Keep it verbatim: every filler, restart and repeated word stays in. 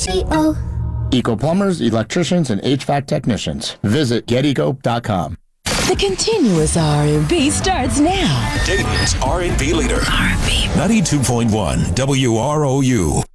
Eco Plumbers, Electricians, and H V A C Technicians. Visit get eco dot com. The continuous R and B starts now. Dayton's R and B leader. R and B. ninety-two point one W R O U.